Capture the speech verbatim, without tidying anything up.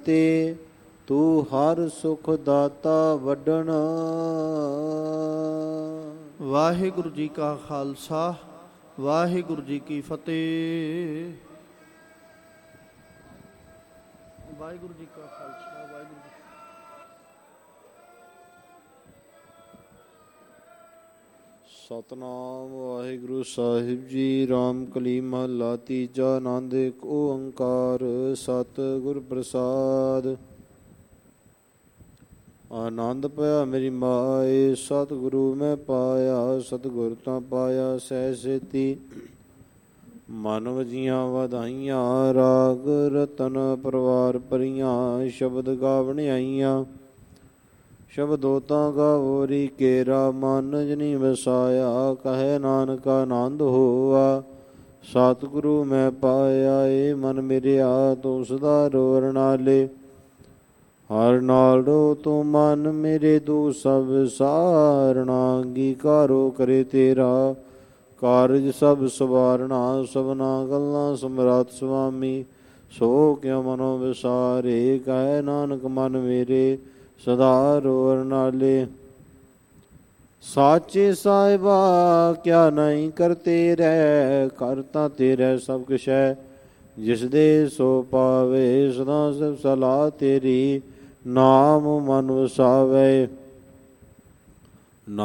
ਤੇ ਤੂੰ ਹਰ ਸੁਖ ਦਾਤਾ ਵੱਡਣ। ਵਾਹਿਗੁਰੂ ਜੀ ਕਾ ਖਾਲਸਾ, ਵਾਹਿਗੁਰੂ ਜੀ ਕੀ ਫਤਿਹ। ਵਾਹਿਗੁਰੂ ਜੀ ਕਾ ਖਾਲਸਾ, ਵਾਹਿਗੁਰੂ ਜੀ। ਸਤਨਾਮ ਵਾਹਿਗੁਰੂ ਸਾਹਿਬ ਜੀ। ਰਾਮ ਕਲੀ ਮਹਲਾ ਤੀਜਾ। ਆਨੰਦ ਏਕ ਓੰਕਾਰ ਸਤਿਗੁਰ ਪ੍ਰਸਾਦ। ਆਨੰਦ ਪਿਆ ਮੇਰੀ ਮਾਏ ਸਤਿਗੁਰੂ ਮੈਂ ਪਾਇਆ। ਸਤਿਗੁਰ ਤਾਂ ਪਾਇਆ ਸਹਿ ਸੇਤੀ। ਮਨ ਵਜੀਆਂ ਵਧਾਈਆਂ। ਰਾਗ ਰਤਨ ਪਰਵਾਰ ਭਰੀਆਂ। ਸ਼ਬਦ ਗਾਵਣ ਆਈਆਂ। ਸ਼ਬਦੋ ਤਾਂ ਗਾਵੋਰੀ ਕੇਰਾ। ਮਨ ਜਨੀ ਵਸਾਇਆ। ਕਹੇ ਨਾਨਕ ਆਨੰਦ ਹੋਆ। ਸਤਿਗੁਰੂ ਮੈਂ ਪਾਇਆ। ਏ ਮਨ ਮੇਰਿਆ ਤੂੰ ਸਦਾ ਰੋਰ ਨਾਲੇ। ਹਰ ਨਾਲ ਰੋ ਤੂੰ ਮਨ ਮੇਰੇ ਦੂ ਸਭ ਸਾਰਣਾ। ਅੰਗੀਕਾਰੋ ਕਰੇ ਤੇਰਾ ਕਾਰਜ ਸਭ ਸਵਾਰਣਾ। ਸਭਨਾ ਗੱਲਾਂ ਸਮਰੱਥ ਸੁਆਮੀ ਸੋ ਕਿਉ ਮਨੋ ਵਿਸਾਰੇ। ਕਹੈ ਨਾਨਕ ਮਨ ਮੇਰੇ ਸਦਾ ਰੋਰ ਨਾਲੇ। ਸਾਚੇ ਸਾਹਿਬਾ ਕਿਆ ਨਹੀਂ ਕਰਤੇ ਰਹਿ। ਕਰ ਤਾਂ ਤੇਰੇ ਸਭ ਕੁਛ ਹੈ ਜਿਸ ਦੇ ਸੋ ਪਾਵੇ। ਸਦਾ ਸਭ ਸਲਾਹ ਤੇਰੀ ਨਾਮ ਮਨ ਵਸਾਵੇ।